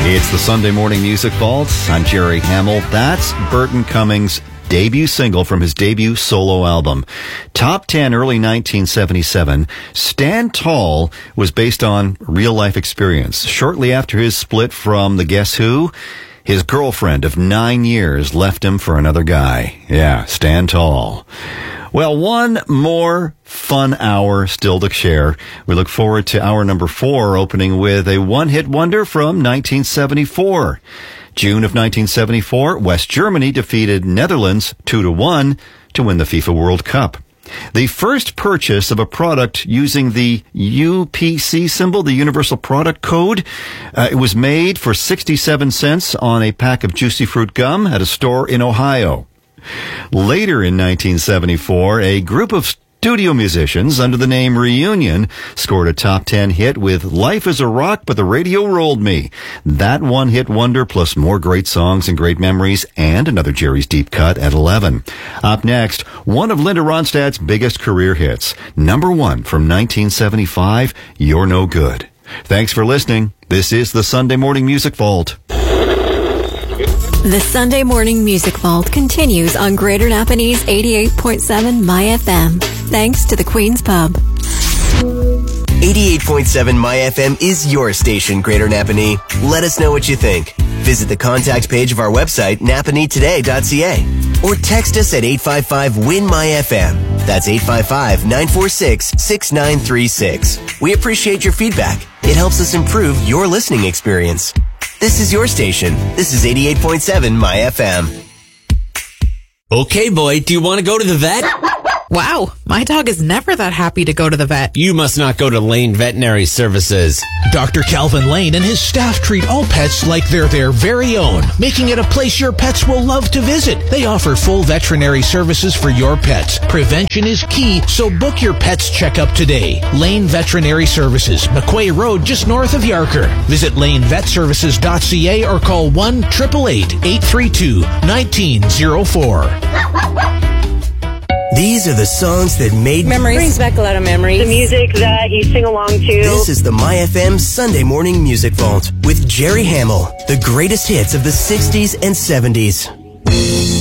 It's the Sunday Morning Music Vault. I'm Jerry Hamill. That's Burton Cummings' debut single from his debut solo album. Top 10 early 1977. Stand Tall was based on real-life experience. Shortly after his split from the Guess Who, his girlfriend of 9 years left him for another guy. Yeah, Stand Tall. Well, one more fun hour still to share. We look forward to hour number 4, opening with a one-hit wonder from 1974. June of 1974, West Germany defeated Netherlands 2-1 to win the FIFA World Cup. The first purchase of a product using the UPC symbol, the Universal Product Code, it was made for 67 cents on a pack of Juicy Fruit gum at a store in Ohio. Later in 1974, a group of studio musicians under the name Reunion scored a top 10 hit with Life is a Rock, But the Radio Rolled Me. That one-hit wonder plus more great songs and great memories and another Jerry's Deep Cut at 11. Up next, one of Linda Ronstadt's biggest career hits. Number 1 from 1975, You're No Good. Thanks for listening. This is the Sunday Morning Music Vault. The Sunday Morning Music Vault continues on Greater Napanese 88.7 MyFM. Thanks to the Queen's Pub. 88.7 MyFM is your station, Greater Napanee. Let us know what you think. Visit the contact page of our website, napaneetoday.ca, or text us at 855-WIN-MyFM. That's 855-946-6936. We appreciate your feedback. It helps us improve your listening experience. This is your station. This is 88.7 MyFM. Okay, boy, do you want to go to the vet? Wow, my dog is never that happy to go to the vet. You must not go to Lane Veterinary Services. Dr. Calvin Lane and his staff treat all pets like they're their very own, making it a place your pets will love to visit. They offer full veterinary services for your pets. Prevention is key, so book your pet's checkup today. Lane Veterinary Services, McQuay Road, just north of Yarker. Visit lanevetservices.ca or call 1-888-832-1904. These are the songs that made memories. Brings back a lot of memories. The music that you sing along to. This is the MyFM Sunday Morning Music Vault with Jerry Hamill. The greatest hits of the 60s and 70s.